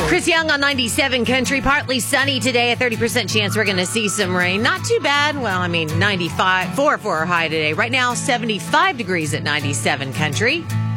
Chris Young on 97 Country. Partly sunny today, a 30% chance we're going to see some rain. Not too bad. Well, 95, 4 for our high today. Right now, 75 degrees at 97 Country.